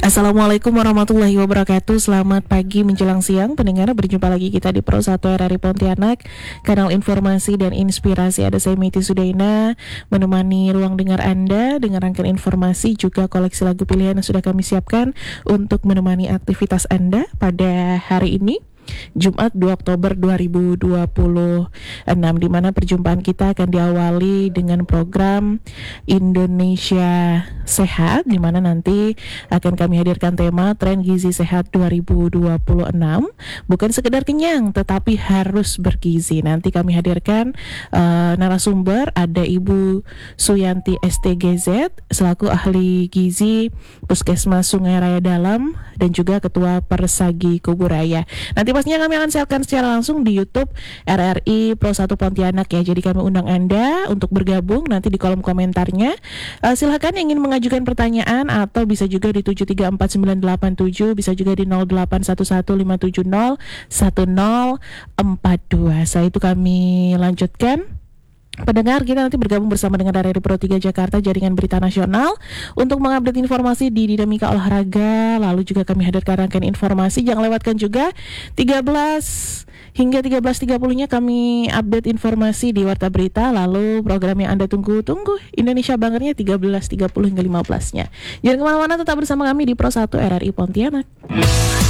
Assalamualaikum warahmatullahi wabarakatuh. Selamat pagi menjelang siang pendengar, berjumpa lagi kita di Pro 1 RRI Pontianak, kanal informasi dan inspirasi. Ada saya Miti Sudaina menemani ruang dengar Anda dengan rangkaian informasi juga koleksi lagu pilihan yang sudah kami siapkan untuk menemani aktivitas Anda pada hari ini, Jumat 2 Oktober 2026, di mana perjumpaan kita akan diawali dengan program Indonesia Sehat, di mana nanti akan kami hadirkan tema Tren Gizi Sehat 2026. Bukan sekedar kenyang, tetapi harus bergizi. Nanti kami hadirkan narasumber, ada Ibu Suyanti STGZ selaku ahli gizi Puskesmas Sungai Raya Dalam dan juga Ketua Persagi Kuburaya. Nanti pastinya kami akan siapkan secara langsung di YouTube RRI Pro 1 Pontianak ya. Jadi kami undang Anda untuk bergabung nanti di kolom komentarnya. Silakan yang ingin mengajukan pertanyaan atau bisa juga di 7349987, bisa juga di 081157011042. Setelah itu kami lanjutkan. Pendengar, kita nanti bergabung bersama dengan RRI Pro 3 Jakarta, jaringan berita nasional, untuk mengupdate informasi di dinamika olahraga. Lalu juga kami hadirkan rangkaian informasi. Jangan lewatkan juga 13 hingga 13.30-nya kami update informasi di Warta Berita. Lalu program yang Anda tunggu-tunggu, Indonesia Bangernya 13.30 hingga 15-nya. Jangan kemana-mana, tetap bersama kami di Pro 1 RRI Pontianak.